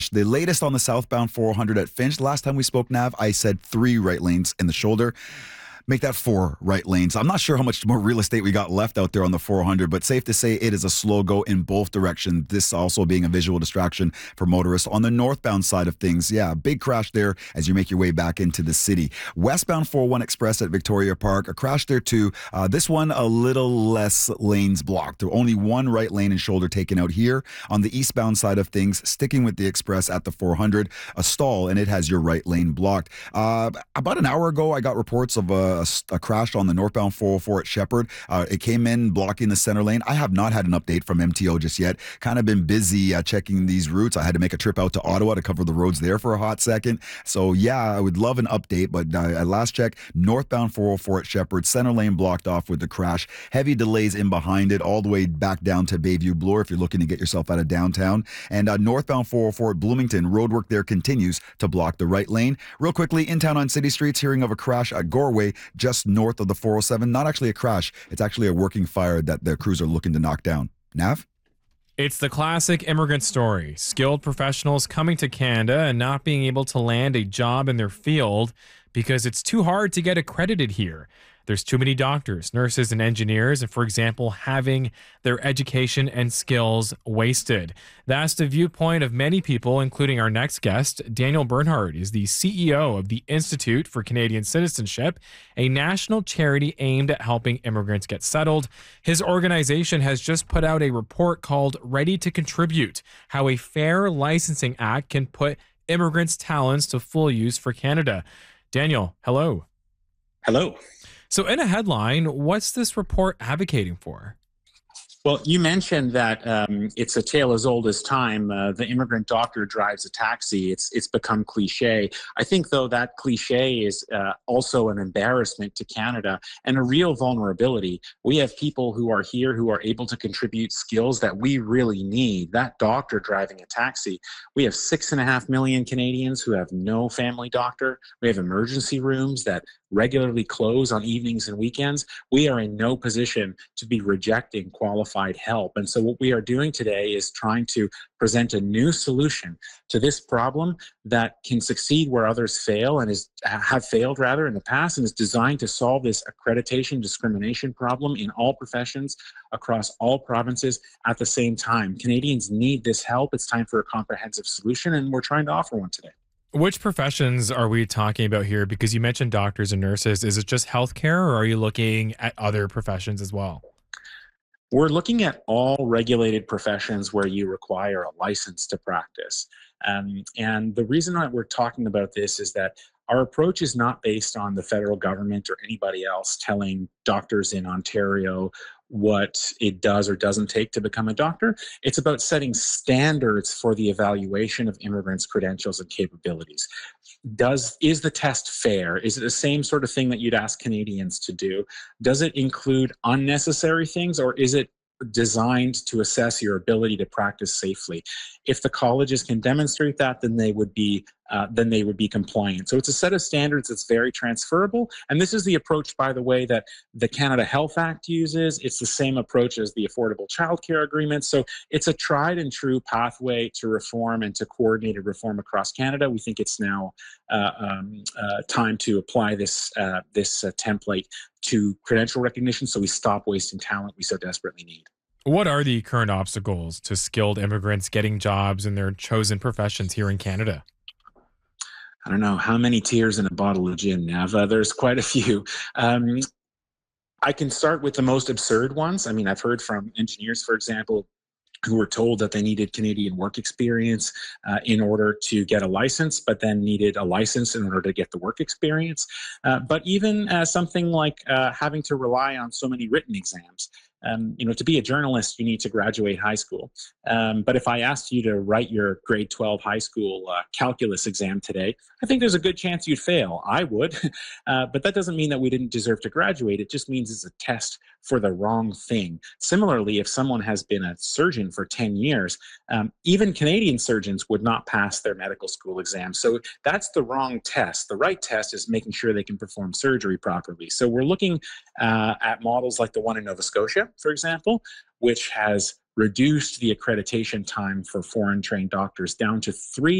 The latest on the southbound 400 at Finch. Last time we spoke, Nav, I said 3 right lanes in the shoulder. Make that 4 right lanes. I'm not sure how much more real estate we got left out there on the 400, but safe to say it is a slow go in both directions. This also being a visual distraction for motorists on the northbound side of things. Yeah, big crash there as you make your way back into the city. Westbound 401 Express at Victoria Park, a crash there too. This one a little less lanes blocked. There only 1 right lane and shoulder taken out here. On the eastbound side of things, sticking with the Express at the 400, a stall and it has your right lane blocked. About an hour ago, I got reports of a crash on the northbound 404 at Shepherd. It came in blocking the center lane. I have not had an update from MTO just yet. Kind of been busy checking these routes. I had to make a trip out to Ottawa to cover the roads there for a hot second. So yeah, I would love an update, but at last check, northbound 404 at Shepherd, center lane blocked off with the crash. Heavy delays in behind it, all the way back down to Bayview Bloor if you're looking to get yourself out of downtown. And northbound 404 at Bloomington, roadwork there continues to block the right lane. Real quickly, in town on city streets, hearing of a crash at Goreway, just north of the 407. Not actually a crash. It's actually a working fire that the crews are looking to knock down. Nav? It's the classic immigrant story. Skilled professionals coming to Canada and not being able to land a job in their field because it's too hard to get accredited here. There's too many doctors, nurses, and engineers, and for example, having their education and skills wasted. That's the viewpoint of many people, including our next guest. Daniel Bernhard is the CEO of the Institute for Canadian Citizenship, a national charity aimed at helping immigrants get settled. His organization has just put out a report called Ready to Contribute: How a Fair Licensing Act Can Put Immigrants' Talents to Full Use for Canada. Daniel, hello. Hello. So in a headline, what's this report advocating for? Well, you mentioned that it's a tale as old as time. The immigrant doctor drives a taxi. It's become cliche. I think, though, that cliche is also an embarrassment to Canada and a real vulnerability. We have people who are here who are able to contribute skills that we really need. That doctor driving a taxi. We have 6.5 million Canadians who have no family doctor. We have emergency rooms that regularly close on evenings and weekends. We are in no position to be rejecting qualified help. And so what we are doing today is trying to present a new solution to this problem that can succeed where others fail and have failed rather in the past, and is designed to solve this accreditation discrimination problem in all professions across all provinces at the same time. Canadians need this help. It's time for a comprehensive solution, and we're trying to offer one today. Which professions are we talking about here? Because you mentioned doctors and nurses. Is it just healthcare, or are you looking at other professions as well? We're looking at all regulated professions where you require a license to practice. And the reason that we're talking about this is that our approach is not based on the federal government or anybody else telling doctors in Ontario what it does or doesn't take to become a doctor. It's about setting standards for the evaluation of immigrants' credentials and capabilities. Is the test fair? Is it the same sort of thing that you'd ask Canadians to do? Does it include unnecessary things, or is it designed to assess your ability to practice safely? If the colleges can demonstrate that, then they would be compliant. So it's a set of standards that's very transferable. And this is the approach, by the way, that the Canada Health Act uses. It's the same approach as the Affordable Childcare Agreement. So it's a tried and true pathway to reform and to coordinated reform across Canada. We think it's now time to apply this template to credential recognition, so we stop wasting talent we so desperately need. What are the current obstacles to skilled immigrants getting jobs in their chosen professions here in Canada? I don't know how many tears in a bottle of gin, Nav. There's quite a few. I can start with the most absurd ones. I mean, I've heard from engineers, for example, who were told that they needed Canadian work experience in order to get a license, but then needed a license in order to get the work experience. But even something like having to rely on so many written exams. To be a journalist, you need to graduate high school. But if I asked you to write your grade 12 high school calculus exam today, I think there's a good chance you'd fail. I would. But that doesn't mean that we didn't deserve to graduate. It just means it's a test for the wrong thing. Similarly, if someone has been a surgeon for 10 years, even Canadian surgeons would not pass their medical school exam. So that's the wrong test. The right test is making sure they can perform surgery properly. So we're looking at models like the one in Nova Scotia, for example, which has reduced the accreditation time for foreign trained doctors down to 3